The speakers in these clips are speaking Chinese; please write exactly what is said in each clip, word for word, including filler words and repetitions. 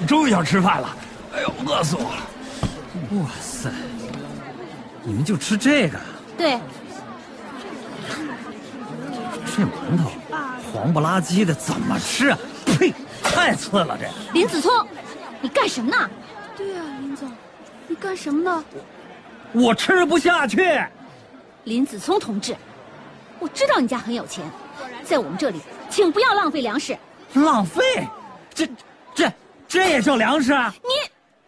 终于要吃饭了，哎呦，饿死我了！ 哇塞，你们就吃这个？ 对。 这馒头黄不拉几的，怎么吃啊？呸，太次了这！ 林子聪，你干什么呢？ 对呀、啊，林总，你干什么呢？ 我吃不下去。 林子聪同志，我知道你家很有钱，在我们这里，请不要浪费粮食。 浪费？这、这、这也叫粮食啊？ 你，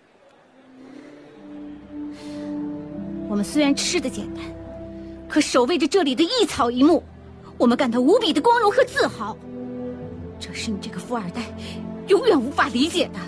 我们虽然吃的简单，可守卫着这里的一草一木，我们感到无比的光荣和自豪。这是你这个富二代永远无法理解的。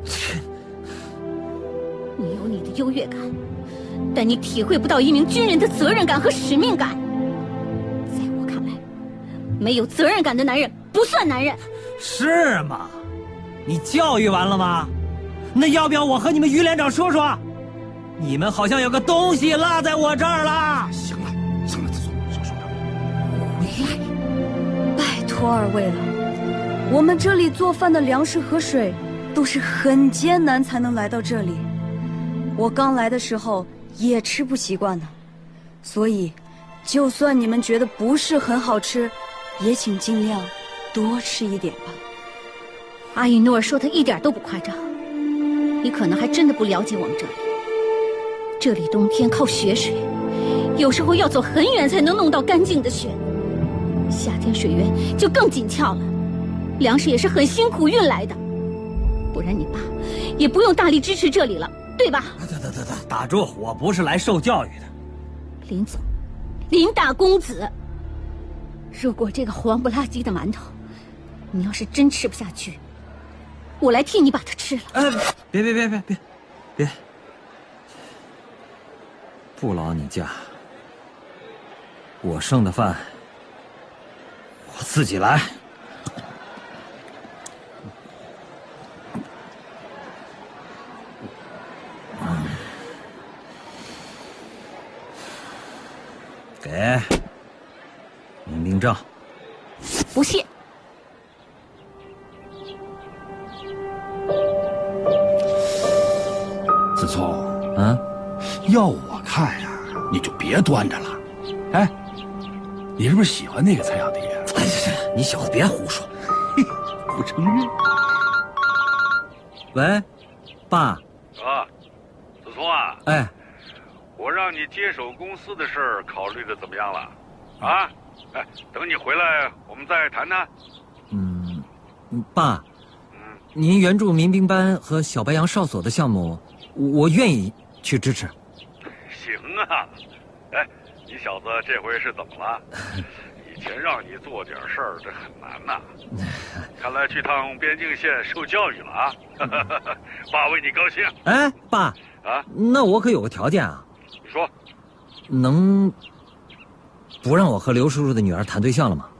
你有你的优越感，但你体会不到一名军人的责任感和使命感。在我看来，没有责任感的男人不算男人。 是吗？你教育完了吗？那要不要我和你们于连长说说？你们好像有个东西落在我这儿了。 行了，行了，子聪，少说点。 回来， 拜托二位了，我们这里做饭的粮食和水都是很艰难才能来到这里。我刚来的时候也吃不习惯呢，所以，就算你们觉得不是很好吃，也请尽量多吃一点吧。 阿依诺尔说的一点都不夸张，你可能还真的不了解我们这里。这里冬天靠雪水，有时候要走很远才能弄到干净的雪。夏天水源就更紧俏了，粮食也是很辛苦运来的，不然你爸也不用大力支持这里了，对吧？ 打打打打打住！我不是来受教育的。 林总，林大公子，如果这个黄不拉几的馒头，你要是真吃不下去，我来替你把它吃了。 哎，别别别别别别！不劳你驾，我剩的饭我自己来。给民兵证。 不谢。 子聪， 嗯， 要我看呀，你就别端着了。哎，你是不是喜欢那个蔡小迪？ 哎呀，你小子别胡说！ 嘿，不承认。 喂，爸。 啊，子聪啊。 哎。 我让你接手公司的事儿考虑的怎么样了？啊，哎，等你回来我们再谈谈。 嗯，爸， 嗯， 您援助民兵班和小白杨哨所的项目，我愿意去支持。 行啊，哎，你小子这回是怎么了？以前让你做点事儿，这很难呐。看来去趟边境线受教育了啊！爸为你高兴。 哎，爸， 啊， 那我可有个条件啊。 你说， 能不让我和刘叔叔的女儿谈对象了吗？